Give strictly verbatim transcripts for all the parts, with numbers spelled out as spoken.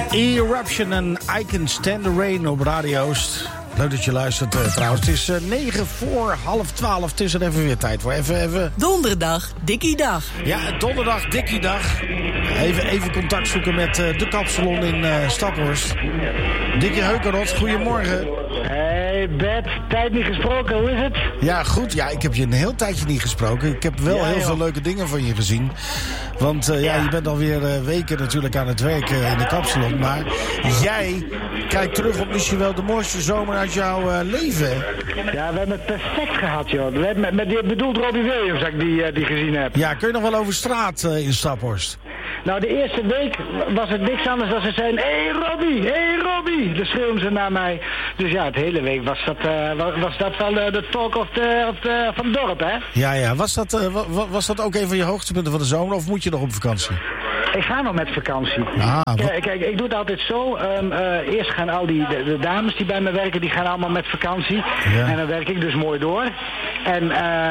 Eruption en I Can Stand the Rain op Radio Oost. Leuk dat je luistert uh, trouwens. Het is uh, negen voor half twaalf. Het is er even weer tijd voor. Even, even... Donderdag, Dikkie Dag. Ja, donderdag, Dikkie Dag. Even, even contact zoeken met uh, de kapsalon in uh, Staphorst. Dikkie Heukenrot, goedemorgen. Hey Bert, tijd niet gesproken, hoe is het? Ja, goed. Ja, ik heb je een heel tijdje niet gesproken. Ik heb wel ja, heel joh. veel leuke dingen van je gezien. Want uh, ja. ja, je bent alweer uh, weken natuurlijk aan het werk uh, in de kapsalon. Maar jij kijkt terug op misschien wel de mooiste zomer uit jouw uh, leven. Ja, we hebben het perfect gehad, joh. We hebben met, met die bedoeld Robbie Williams, dat ik die, uh, die gezien heb. Ja, kun je nog wel over straat uh, in Staphorst? Nou, de eerste week was het niks anders dan ze zeiden... Hé hey, Robbie, hé hey, Robbie! Dan schreeuwen ze naar mij. Dus ja, het hele week was dat, uh, was, was dat wel uh, de talk of de, of de, van het dorp, hè? Ja, ja. Was dat, uh, was, was dat ook een van je hoogtepunten van de zomer of moet je nog op vakantie? Ik ga nog met vakantie. Ah, kijk, kijk, ik doe het altijd zo. Um, uh, eerst gaan al die de, de dames die bij me werken, die gaan allemaal met vakantie. Ja. En dan werk ik dus mooi door. En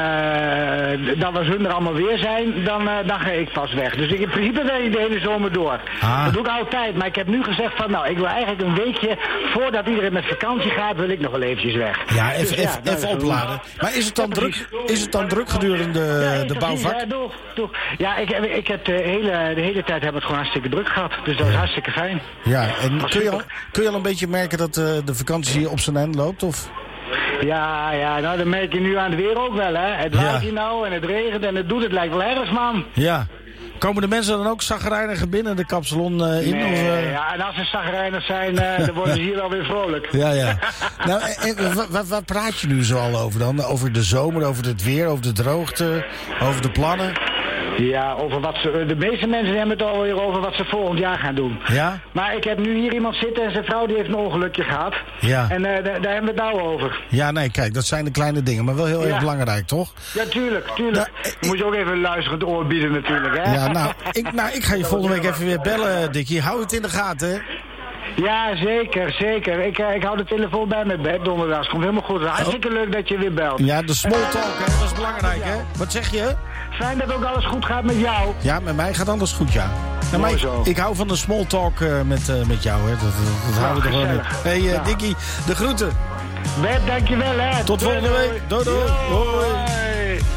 uh, dan als hun er allemaal weer zijn, dan, uh, dan ga ik pas weg. Dus ik, in principe werk ik de hele zomer door. Ah. Dat doe ik altijd. Maar ik heb nu gezegd van, nou, ik wil eigenlijk een weekje, voordat iedereen met vakantie gaat, wil ik nog wel eventjes weg. Ja, even, dus, even, ja, even opladen. Maar is het dan, ja, druk, is het dan druk gedurende ja, de bouwvak? Ja, doe, doe. Ja, ik, ik heb de hele, de hele tijd heb het gewoon hartstikke druk gehad. Dus dat is ja. hartstikke fijn. Ja, en kun je, al, kun je al een beetje merken dat uh, de vakantie op zijn eind loopt? Of? Ja, ja, nou dat merk je nu aan het weer ook wel, hè. Het waait ja. hier nou en het regent en het doet, het lijkt wel erg, man. Ja. Komen de mensen dan ook chagrijnig binnen de kapsalon uh, in? Nee, of, uh... ja, en als ze chagrijnig zijn, uh, dan worden ze hier wel weer vrolijk. Ja, ja. Nou, en, waar, waar praat je nu zo al over dan? Over de zomer, over het weer, over de droogte, over de plannen? Ja, over wat ze, de meeste mensen hebben het alweer over wat ze volgend jaar gaan doen. Ja? Maar ik heb nu hier iemand zitten en zijn vrouw die heeft een ongelukje gehad. Ja. En uh, daar, daar hebben we het nou over. Ja, nee, kijk, dat zijn de kleine dingen, maar wel heel ja. erg belangrijk, toch? Ja, tuurlijk, tuurlijk. Nou, ik... Moet je ook even luisterend oor bieden natuurlijk, hè? Ja, nou, ik, nou, ik ga je volgende week even weer bellen, Dikkie. Hou het in de gaten, hè? Ja, zeker, zeker. Ik, uh, ik hou de telefoon bij me, Bert, donderdags. Komt helemaal goed. Hartstikke oh. leuk dat je weer belt. Ja, de small talk, hè, dat is belangrijk, hè? Wat zeg je? Fijn dat ook alles goed gaat met jou. Ja, met mij gaat alles goed, ja. Nou, maar ik, ik hou van de small talk uh, met, uh, met jou, hè. Dat, dat, dat ja, houden we er gewoon in. Hé, hey, uh, ja. Dikkie, de groeten. Bert, dankjewel, hè. Tot volgende week. Doei, doei. Hoi.